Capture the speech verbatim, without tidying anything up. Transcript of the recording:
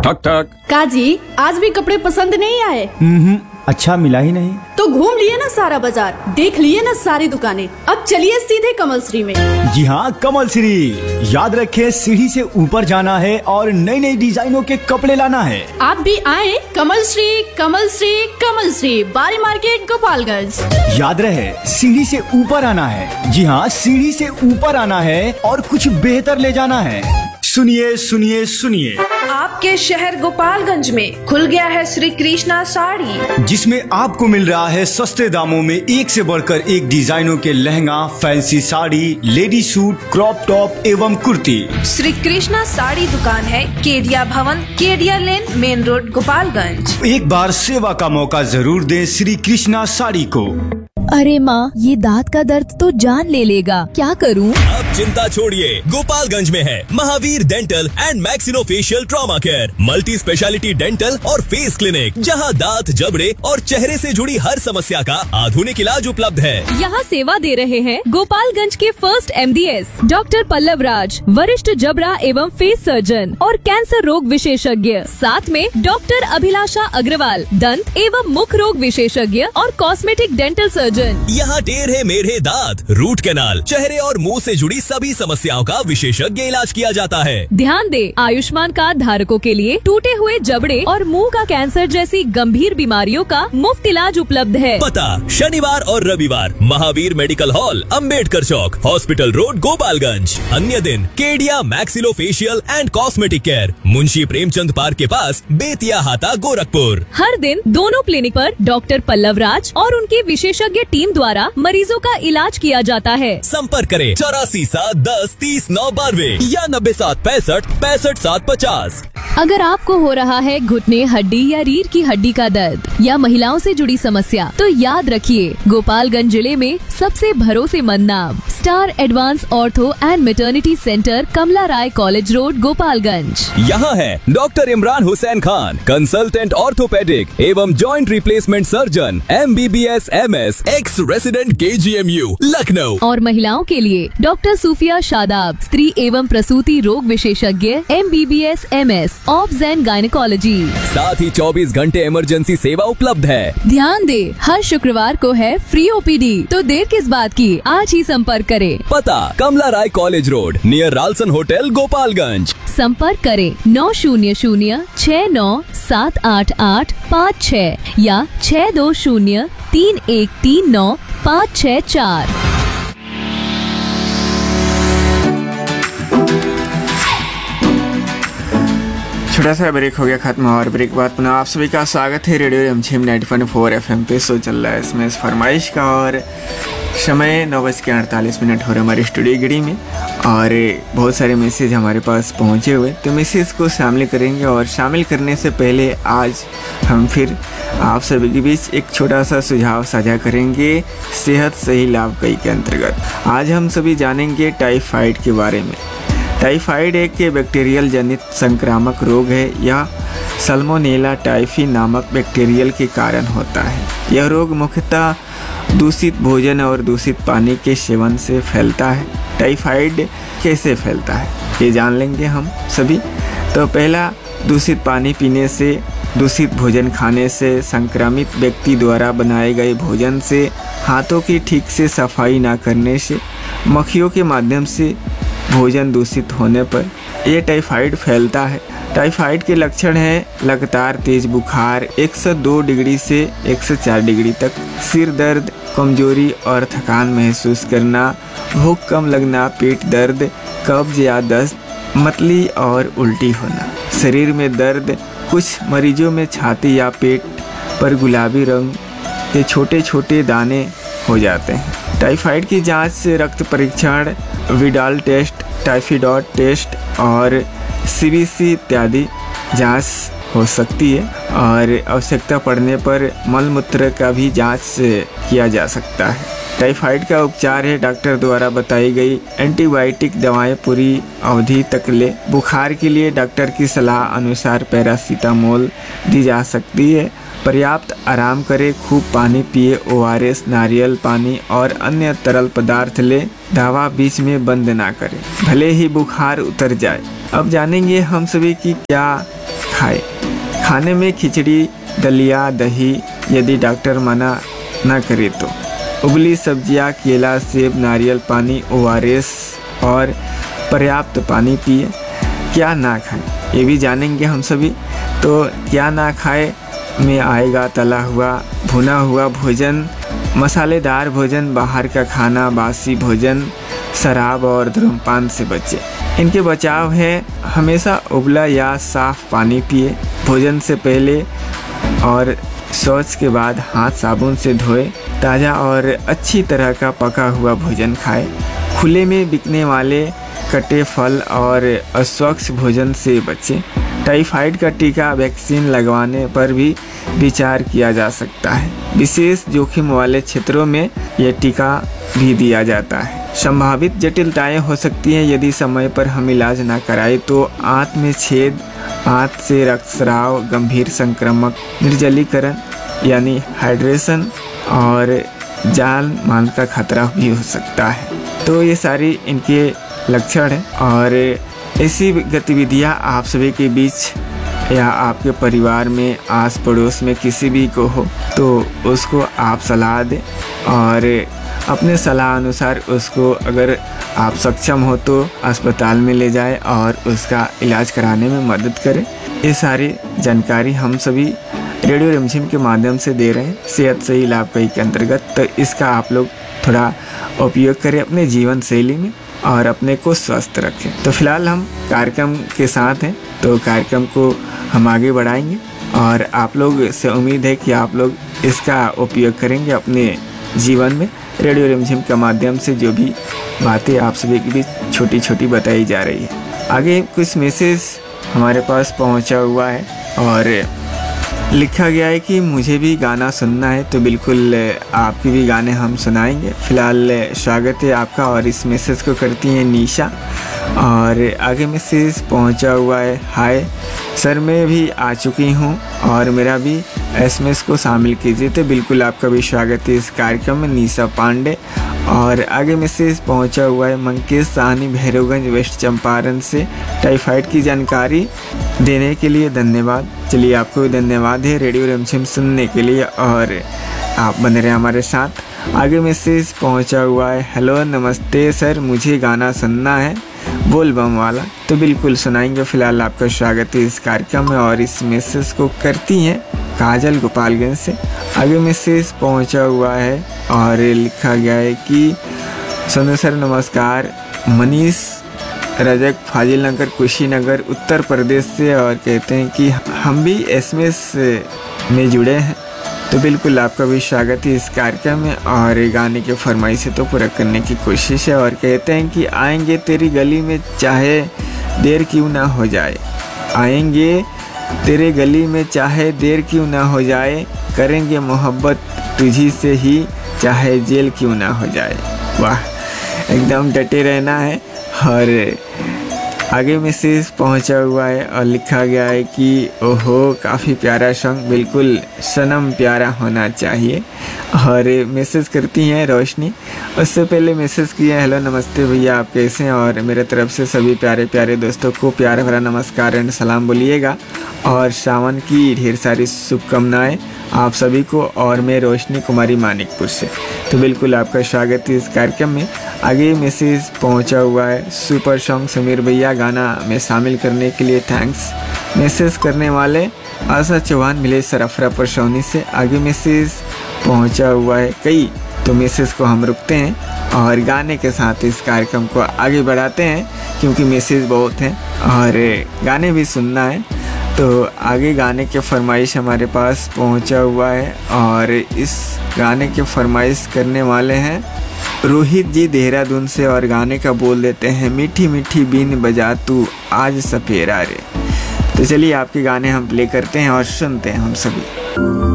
ठक ठक। काजी, आज भी कपड़े पसंद नहीं आए? हम्म, अच्छा मिला ही नहीं। तो घूम लिए ना सारा बाजार, देख लिए ना सारी दुकानें, अब चलिए सीधे कमल श्री में। जी हाँ, कमल श्री। याद रखें, सीढ़ी से ऊपर जाना है और नई नई डिजाइनों के कपड़े लाना है। आप भी आए कमल श्री, कमल श्री, कमल श्री, बारी मार्केट, गोपालगंज। याद रहे, सीढ़ी से ऊपर आना है। जी हाँ, सीढ़ी से ऊपर आना है और कुछ बेहतर ले जाना है। सुनिए सुनिए सुनिए, आपके शहर गोपालगंज में खुल गया है श्री कृष्णा साड़ी, जिसमें आपको मिल रहा है सस्ते दामों में एक से बढ़कर एक डिजाइनों के lehenga, fancy sari, lady suit, crop top एवं कुर्ती। श्री कृष्णा साड़ी दुकान है केडिया भवन, केडिया लेन, मेन रोड, गोपालगंज। एक बार सेवा का मौका जरूर दें श्री कृष्णा साड़ी को। अरे माँ, ये दांत का दर्द तो जान ले लेगा, क्या करूँ? अब चिंता छोड़िए, गोपालगंज में है Mahavir dental and maxillofacial trauma care, multi speciality dental और फेस क्लिनिक, जहां दांत, जबड़े और चेहरे से जुड़ी हर समस्या का आधुनिक इलाज उपलब्ध है। यहाँ सेवा दे रहे हैं गोपालगंज के first M D S doctor Pallav राज, वरिष्ठ जबड़ा एवं फेस सर्जन और कैंसर रोग विशेषज्ञ। साथ में डॉक्टर अभिलाषा अग्रवाल, दंत एवं मुख रोग विशेषज्ञ और कॉस्मेटिक डेंटल सर्जन। यहाँ टेढ़े मेढ़े दांत, रूट कैनाल, चेहरे और मुंह से जुड़ी सभी समस्याओं का विशेषज्ञ इलाज किया जाता है। ध्यान दे, आयुष्मान कार्ड धारकों के लिए टूटे हुए जबड़े और मुंह का कैंसर जैसी गंभीर बीमारियों का मुफ्त इलाज उपलब्ध है। पता, शनिवार और रविवार महावीर मेडिकल हॉल, अंबेडकर चौक, हॉस्पिटल रोड, गोपालगंज। अन्य दिन Kedia maxillofacial and cosmetic care, Munshi Premchand park के पास, बेतिया हाता, गोरखपुर। हर दिन दोनों क्लिनिक पर डॉक्टर पल्लव राज और उनकी विशेषज्ञ टीम द्वारा मरीजों का इलाज किया जाता है। संपर्क करें चौरासी सात दस तीस नौ बानवे या नब्बे सात पैंसठ पैंसठ सात पचास। अगर आपको हो रहा है घुटने, हड्डी या रीढ़ की हड्डी का दर्द या महिलाओं से जुड़ी समस्या, तो याद रखिए, गोपालगंज जिले में सबसे भरोसेमंद नाम star advance ortho and maternity centre, Kamala Rai college road, Gopalganj. यहाँ है doctor Imran Hussain Khan, consultant orthopaedic एवं joint replacement surgeon, M B B S M S, x resident के जी एम यू, लखनऊ। और महिलाओं के लिए डॉक्टर सूफिया शादाब, स्त्री एवं प्रसूति रोग विशेषज्ञ, M B B S M S, obs and gynaecology. साथ ही चौबीस घंटे इमरजेंसी सेवा उपलब्ध है। ध्यान दे, हर शुक्रवार को है फ्री ओ पी डी, तो देर किस बात की, आज ही संपर्क करें। पता, कमला राय college road, near Ralson hotel, Gopalganj. संपर्क करें नौ शून्य शून्य छह नौ सात आठ आठ पाँच छह या छह दो शून्य तीन एक तीन नौ पाँच छह चार। छोटा सा ब्रेक हो गया खत्म, और ब्रेक के बाद पुनः आप सभी का स्वागत है radio MGM ninety point four F M पे। शो चल रहा है इसमें इस फरमाइश का, और समय नौ बज के अड़तालीस मिनट हो रहे हमारे स्टूडियो गिरी में, और बहुत सारे मैसेज हमारे पास पहुंचे हुए, तो मैसेज को शामिल करेंगे। और शामिल करने से पहले आज हम फिर आप सभी के बीच एक छोटा सा सुझाव साझा करेंगे सेहत सही लाभ कई के अंतर्गत। आज हम सभी जानेंगे टाइफाइड के बारे में। टाइफाइड एक बैक्टीरियल जनित संक्रामक रोग है। यह सल्मोनेला टाइफी नामक बैक्टीरियल के कारण होता है। यह रोग मुख्यतः दूषित भोजन और दूषित पानी के सेवन से फैलता है। टाइफाइड कैसे फैलता है ये जान लेंगे हम सभी। तो पहला, दूषित पानी पीने से, दूषित भोजन खाने से, संक्रमित व्यक्ति द्वारा बनाए गए भोजन से, हाथों की ठीक से सफाई ना करने से, मक्खियों के माध्यम से भोजन दूषित होने पर यह टाइफाइड फैलता है। टाइफाइड के लक्षण हैं लगातार तेज बुखार एक सौ दो डिग्री से एक सौ चार डिग्री तक, सिर दर्द, कमजोरी और थकान महसूस करना, भूख कम लगना, पेट दर्द, कब्ज या दस्त, मतली और उल्टी होना, शरीर में दर्द, कुछ मरीजों में छाती या पेट पर गुलाबी रंग के छोटे छोटे दाने हो जाते हैं। टाइफाइड की जांच से रक्त परीक्षण, विडाल टेस्ट, टाइफाइड टेस्ट और सी बी सी इत्यादि जांच हो सकती है, और आवश्यकता पड़ने पर मलमूत्र का भी जांच किया जा सकता है। टाइफाइड का उपचार है डॉक्टर द्वारा बताई गई एंटीबायोटिक दवाएं पूरी अवधि तक ले। बुखार के लिए डॉक्टर की सलाह अनुसार पैरासीटामोल दी जा सकती है। पर्याप्त आराम करें, खूब पानी पिए, ओ आर एस, नारियल पानी और अन्य तरल पदार्थ ले। दवा बीच में बंद ना करें, भले ही बुखार उतर जाए। अब जानेंगे हम सभी कि क्या खाए। खाने में खिचड़ी, दलिया, दही यदि डॉक्टर मना न करे तो। उबली सब्जियां, केला, सेब, नारियल पानी, ओ आर एस और पर्याप्त पानी पिए। क्या ना खाएं ये भी जानेंगे हम सभी। तो क्या ना खाए में आएगा तला हुआ, भुना हुआ भोजन, मसालेदार भोजन, बाहर का खाना, बासी भोजन, शराब और धूम्रपान से बचे। इनके बचाव है हमेशा उबला या साफ पानी पिए। भोजन से पहले और शौच के बाद हाथ साबुन से धोए। ताज़ा और अच्छी तरह का पका हुआ भोजन खाए। खुले में बिकने वाले कटे फल और अस्वच्छ भोजन से बचें। टाइफाइड का टीका, वैक्सीन लगवाने पर भी विचार किया जा सकता है। विशेष जोखिम वाले क्षेत्रों में यह टीका भी दिया जाता है। संभावित जटिलताएं हो सकती हैं यदि समय पर हम इलाज न कराएं तो आंत में छेद, आंत से रक्तस्राव, गंभीर संक्रामक निर्जलीकरण यानी हाइड्रेशन और जान मान का खतरा भी हो सकता है। तो ये सारी इनके लक्षण हैं और ऐसी गतिविधियां आप सभी के बीच या आपके परिवार में, आस पड़ोस में किसी भी को हो तो उसको आप सलाह दें और अपने सलाह अनुसार उसको अगर आप सक्षम हो तो अस्पताल में ले जाएं और उसका इलाज कराने में मदद करें। ये सारी जानकारी हम सभी रेडियो रिमझिम के माध्यम से दे रहे हैं सेहत सही लाभकारी के अंतर्गत। तो इसका आप लोग थोड़ा उपयोग करें अपने जीवन शैली में और अपने को स्वस्थ रखें। तो फिलहाल हम कार्यक्रम के साथ हैं, तो कार्यक्रम को हम आगे बढ़ाएंगे और आप लोग से उम्मीद है कि आप लोग इसका उपयोग करेंगे अपने जीवन में। रेडियो रिमझिम के माध्यम से जो भी बातें आप सभी के बीच छोटी छोटी बताई जा रही है। आगे कुछ मैसेज हमारे पास पहुंचा हुआ है और लिखा गया है कि मुझे भी गाना सुनना है, तो बिल्कुल आपके भी गाने हम सुनाएंगे। फ़िलहाल स्वागत है आपका और इस मैसेज को करती हैं निशा। और आगे मैसेज पहुंचा हुआ है, हाय सर मैं भी आ चुकी हूं और मेरा भी एसएमएस को शामिल कीजिए। तो बिल्कुल आपका भी स्वागत है इस कार्यक्रम में, निशा पांडे। और आगे मैसेज पहुंचा हुआ है मंकेश साहनी, भैरवगंज, वेस्ट चंपारण से। टाइफाइड की जानकारी देने के लिए धन्यवाद। चलिए आपको भी धन्यवाद है रेडियो रिमझिम सुनने के लिए और आप बने रहे हमारे साथ। आगे मैसेज पहुंचा हुआ है, हेलो नमस्ते सर मुझे गाना सुनना है बोल बम वाला। तो बिल्कुल सुनाएंगे। फिलहाल आपका स्वागत है इस कार्यक्रम में और इस मैसेज को करती हैं काजल गोपालगंज से। आगे मैसेज पहुंचा हुआ है और लिखा गया है कि सुनो सर नमस्कार, मनीष रजक फाजिल नगर कुशीनगर उत्तर प्रदेश से और कहते हैं कि हम भी एसएमएस में जुड़े हैं। तो बिल्कुल आपका भी स्वागत है इस कार्यक्रम में और गाने के फरमाइश से तो पूरा करने की कोशिश है। और कहते हैं कि आएंगे तेरी गली में चाहे देर क्यों ना हो जाए, आएंगे तेरे गली में चाहे देर क्यों ना हो जाए, करेंगे मोहब्बत तुझी से ही चाहे जेल क्यों ना हो जाए। वाह, एकदम डटे रहना है। और आगे मैसेज पहुंचा हुआ है और लिखा गया है कि ओहो काफ़ी प्यारा सॉन्ग, बिल्कुल सनम प्यारा होना चाहिए। और मैसेज करती हैं रोशनी। उससे पहले मैसेज किया, हेलो नमस्ते भैया आप कैसे हैं, और मेरे तरफ से सभी प्यारे प्यारे दोस्तों को प्यार भरा नमस्कार एंड सलाम बोलिएगा और सावन की ढेर सारी शुभकामनाएं आप सभी को। और मैं रोशनी कुमारी मानिकपुर से। तो बिल्कुल आपका स्वागत है इस कार्यक्रम में। आगे मैसेज पहुंचा हुआ है, सुपर सॉन्ग समीर भैया गाना में शामिल करने के लिए थैंक्स। मैसेज करने वाले आशा चौहान मिले सरफरा परसौनी से। आगे मैसेज पहुंचा हुआ है कई, तो मैसेज को हम रुकते हैं और गाने के साथ इस कार्यक्रम को आगे बढ़ाते हैं क्योंकि मैसेज बहुत हैं और गाने भी सुनना है। तो आगे गाने के फरमाइश हमारे पास पहुंचा हुआ है और इस गाने के फरमाइश करने वाले हैं रोहित जी देहरादून से और गाने का बोल देते हैं मीठी मीठी बीन बजा तू आज सपेरा रे। तो चलिए आपके गाने हम प्ले करते हैं और सुनते हैं हम सभी।